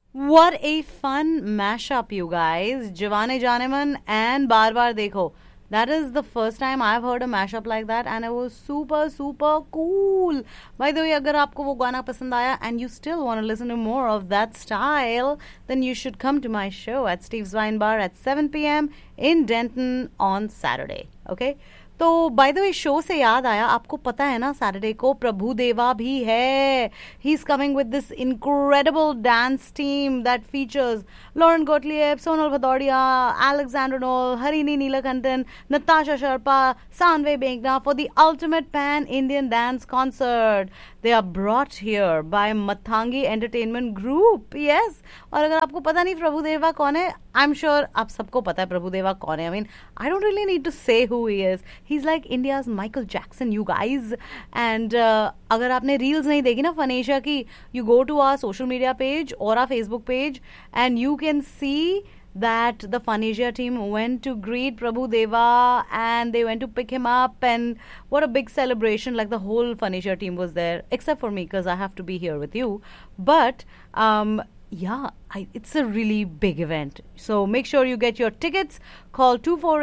What a fun mashup, you guys. Jawane Janeman and Bar Bar Dekho. That is the first time I've heard a mashup like that, and it was super, super cool. By the way, अगर आपको वो गाना पसंद आया and you still want to listen to more of that style, then you should come to my show at Steve's Wine Bar at 7 p.m. in Denton on Saturday. Okay? तो by the way show से याद आया, आपको पता है ना Saturday को प्रभु देवा भी है. He is coming with this incredible dance team that features Lauren गोटलिएब, Sonal भदौड़िया, Alexander Noel, Harini Neelakantan, Natasha Sharpa, Sanve Begna for the ultimate pan-Indian dance concert. They are brought here by Mathangi Entertainment Group. Yes. और अगर आपको पता नहीं प्रभु देवा कौन है, I'm sure आप सबको पता है प्रभु देवा कौन है. I mean, I don't really need to say who he is. He's like India's Michael Jackson, you guys. And अगर आपने रील्स नहीं देखी ना फनेशिया की, you go to our social media page or our Facebook page and you can see that the Phanesia team went to greet Prabhu Deva and they went to pick him up, and what a big celebration. Like the whole Phanesia team was there except for me because I have to be here with you. But yeah, it's a really big event. So make sure you get your tickets. Call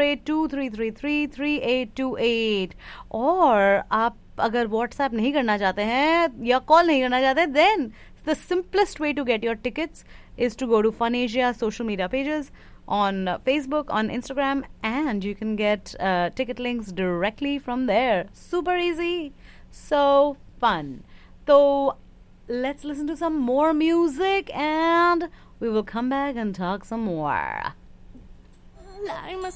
248-2333-3828. और आप अगर WhatsApp नहीं करना चाहते हैं या call नहीं करना चाहते, then the simplest way to get your tickets is to go to Phanesia social media pages on Facebook, on Instagram, and you can get ticket links directly from there. Super easy. So fun. So let's listen to some more music and we will come back and talk some more. lágrimas